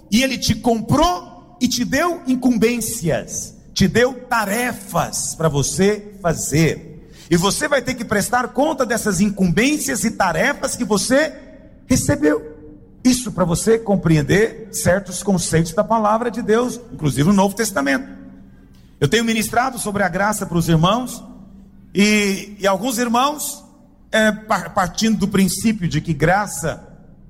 e Ele te comprou e te deu incumbências, te deu tarefas para você fazer, e você vai ter que prestar conta dessas incumbências e tarefas que você recebeu. Isso para você compreender certos conceitos da palavra de Deus, inclusive no Novo Testamento. Eu tenho ministrado sobre a graça para os irmãos, e alguns irmãos, partindo do princípio de que graça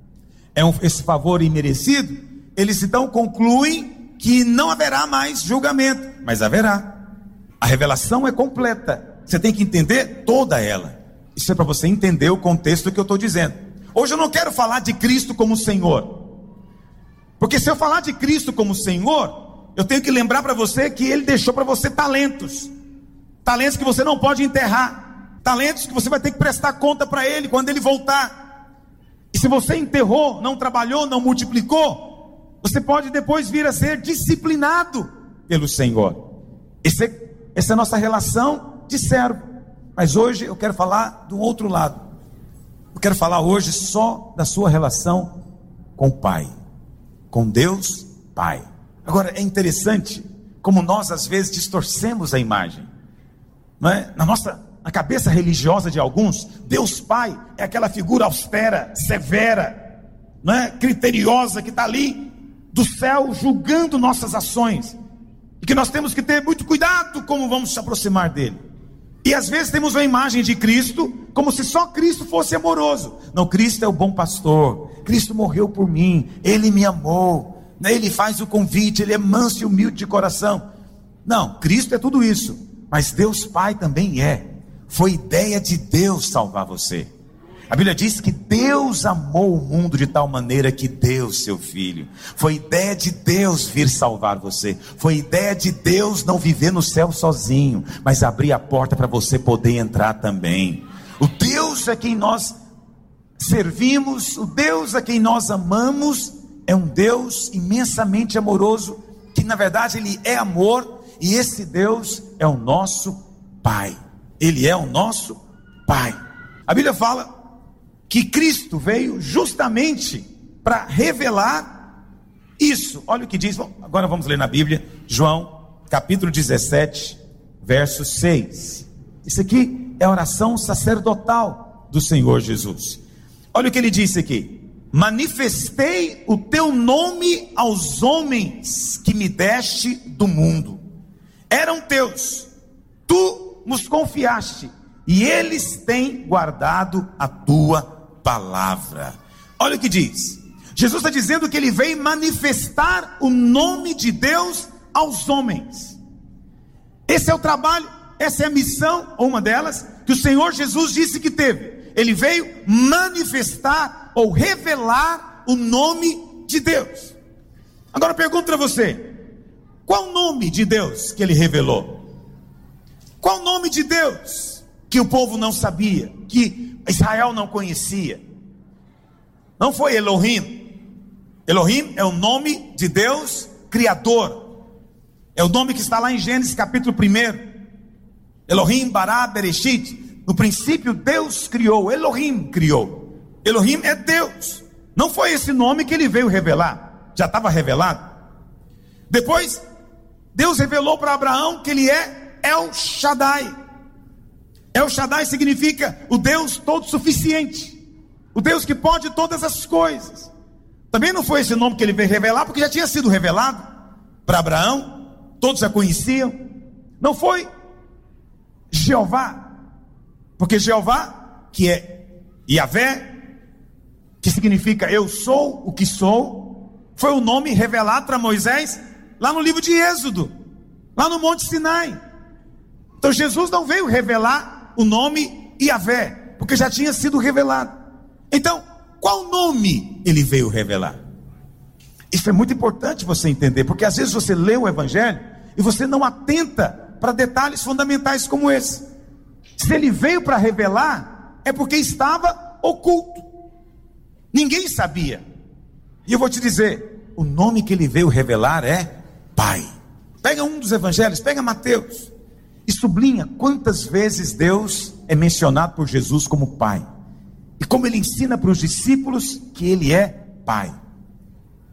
é esse favor imerecido, eles então concluem que não haverá mais julgamento, mas haverá. A revelação é completa, você tem que entender toda ela. Isso é para você entender o contexto que eu estou dizendo. Hoje eu não quero falar de Cristo como Senhor, porque se eu falar de Cristo como Senhor, eu tenho que lembrar para você que Ele deixou para você talentos que você não pode enterrar, talentos que você vai ter que prestar conta para Ele quando Ele voltar. E se você enterrou, não trabalhou, não multiplicou, você pode depois vir a ser disciplinado pelo Senhor. Essa é a nossa relação de servo. Mas hoje eu quero falar do outro lado. Eu quero falar hoje só da sua relação com o Pai, com Deus Pai. Agora é interessante como nós às vezes distorcemos a imagem, não é? Na cabeça religiosa de alguns, Deus Pai é aquela figura austera, severa, não é? Criteriosa, que está ali do céu julgando nossas ações, e que nós temos que ter muito cuidado como vamos se aproximar dele. E às vezes temos a imagem de Cristo como se só Cristo fosse amoroso. Não, Cristo é o bom pastor, Cristo morreu por mim, Ele me amou, né? Ele faz o convite, Ele é manso e humilde de coração. Não, Cristo é tudo isso, mas Deus Pai também é. Foi ideia de Deus salvar você. A Bíblia diz que Deus amou o mundo de tal maneira que deu seu Filho. Foi ideia de Deus vir salvar você. Foi ideia de Deus não viver no céu sozinho, mas abrir a porta para você poder entrar também. O Deus a quem nós servimos, o Deus a quem nós amamos, é um Deus imensamente amoroso, que na verdade Ele é amor, e esse Deus é o nosso Pai. Ele é o nosso Pai. A Bíblia fala que Cristo veio justamente para revelar isso. Olha o que diz. Bom, agora vamos ler na Bíblia, João capítulo 17, verso 6. Isso aqui é a oração sacerdotal do Senhor Jesus. Olha o que ele disse aqui: manifestei o teu nome aos homens que me deste do mundo. Eram teus, tu nos confiaste, e eles têm guardado a tua palavra. Olha o que diz. Jesus está dizendo que Ele veio manifestar o nome de Deus aos homens. Esse é o trabalho, essa é a missão, ou uma delas, que o Senhor Jesus disse que teve. Ele veio manifestar ou revelar o nome de Deus. Agora eu pergunto para você: qual o nome de Deus que Ele revelou? Qual o nome de Deus que o povo não sabia, que Israel não conhecia? Não foi Elohim. Elohim é o nome de Deus Criador. É o nome que está lá em Gênesis capítulo 1. Elohim bara bereshit. No princípio Deus criou, Elohim criou. Elohim é Deus. Não foi esse nome que Ele veio revelar, já estava revelado. Depois Deus revelou para Abraão que Ele é El Shaddai. El Shaddai significa o Deus todo suficiente, o Deus que pode todas as coisas. Também não foi esse nome que Ele veio revelar, porque já tinha sido revelado para Abraão, todos já conheciam. Não foi Jeová, porque Jeová, que é Yahvé, que significa eu sou o que sou, foi o nome revelado para Moisés lá no livro de Êxodo, lá no Monte Sinai. Então Jesus não veio revelar o nome Yahvé, porque já tinha sido revelado. Então, qual nome Ele veio revelar? Isso é muito importante você entender, porque às vezes você lê o Evangelho e você não atenta para detalhes fundamentais como esse. Se Ele veio para revelar, é porque estava oculto, ninguém sabia. E eu vou te dizer, o nome que Ele veio revelar é Pai. Pega um dos evangelhos, pega Mateus, e sublinha quantas vezes Deus é mencionado por Jesus como Pai, e como Ele ensina para os discípulos que Ele é Pai.